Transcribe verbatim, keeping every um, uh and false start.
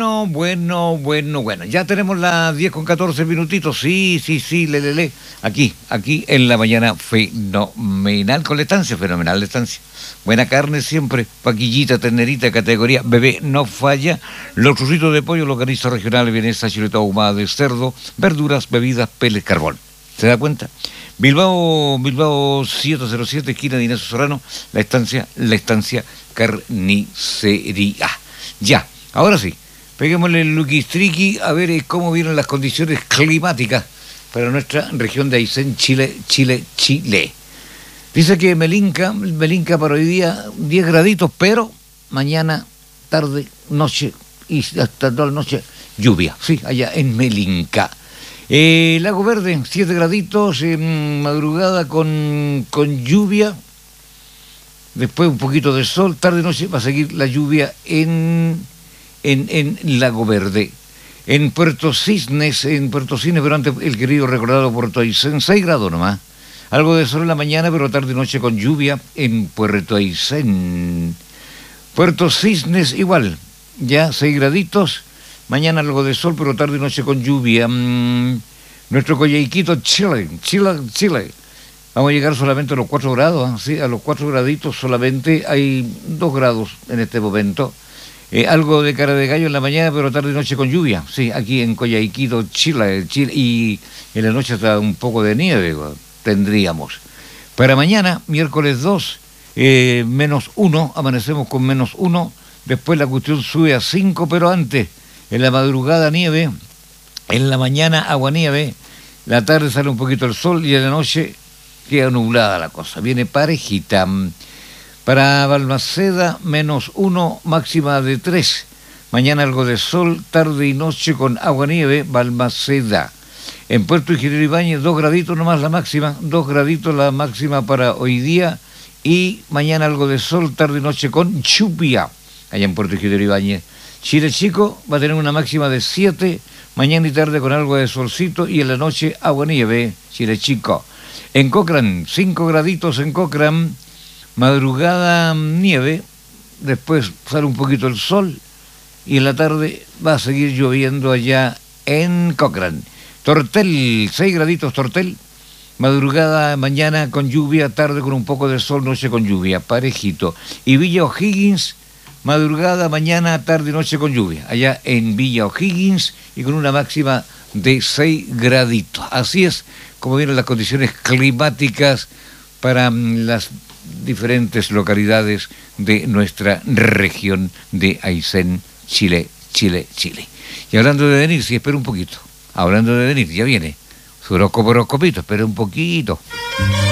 Bueno, bueno, bueno, bueno. Ya tenemos las diez con catorce minutitos. Sí, sí, sí, le, le, le. Aquí, aquí en la mañana fenomenal con la estancia, fenomenal la estancia. Buena carne siempre, paquillita, ternerita, categoría bebé, no falla. Los trocitos de pollo, longaniza regional, vienesa, chuleta ahumada de cerdo, verduras, bebidas, peles, carbón. ¿Se da cuenta? Bilbao, Bilbao siete cero siete, esquina de Inés Serrano, la estancia, la estancia carnicería. Ya, ahora sí, peguémosle el luquistriqui a ver eh, cómo vienen las condiciones climáticas para nuestra región de Aysén, Chile, Chile, Chile. Dice que Melinca, Melinca para hoy día diez graditos, pero mañana, tarde, noche y hasta toda la noche lluvia, sí, allá en Melinca. Eh, Lago Verde, siete graditos, eh, madrugada con, con lluvia, después un poquito de sol, tarde noche va a seguir la lluvia en, en, en Lago Verde. En Puerto Cisnes, en Puerto Cisnes, pero antes el querido recordado Puerto Aysén, seis grados nomás. Algo de sol en la mañana, pero tarde y noche con lluvia en Puerto Aysén. Puerto Cisnes igual, ya seis graditos. Mañana algo de sol, pero tarde y noche con lluvia. Mm, nuestro Coyhaiquito, Chile, Chile, Chile. Vamos a llegar solamente a los cuatro grados, ¿eh? Sí, a los cuatro graditos solamente. Hay dos grados en este momento. Eh, algo de cara de gallo en la mañana, pero tarde y noche con lluvia. Sí, aquí en Coyhaiquito, Chile, Chile. Y en la noche está un poco de nieve, tendríamos. Para mañana, miércoles dos, eh, menos uno, amanecemos con menos uno. Después la cuestión sube a cinco, pero antes, en la madrugada nieve, en la mañana aguanieve, la tarde sale un poquito el sol y en la noche queda nublada la cosa, viene parejita. Para Balmaceda, menos uno, máxima de tres. Mañana algo de sol, tarde y noche con aguanieve, Balmaceda. En Puerto Ingeniero Ibáñez, dos graditos nomás la máxima, dos graditos la máxima para hoy día. Y mañana algo de sol, tarde y noche con lluvia, allá en Puerto Ingeniero Ibáñez. Chile Chico va a tener una máxima de siete, mañana y tarde con algo de solcito y en la noche aguanieve, Chile Chico. En Cochrane, cinco graditos en Cochrane, madrugada nieve, después sale un poquito el sol y en la tarde va a seguir lloviendo allá en Cochrane. Tortel, seis graditos Tortel, madrugada mañana con lluvia, tarde con un poco de sol, noche con lluvia, parejito. Y Villa O'Higgins, madrugada, mañana, tarde y noche con lluvia, allá en Villa O'Higgins y con una máxima de seis graditos. Así es como vienen las condiciones climáticas para las diferentes localidades de nuestra región de Aysén, Chile, Chile, Chile. Y hablando de venir, sí, espera un poquito. Hablando de venir, ya viene. Su horóscopo, horóscopito, espera un poquito.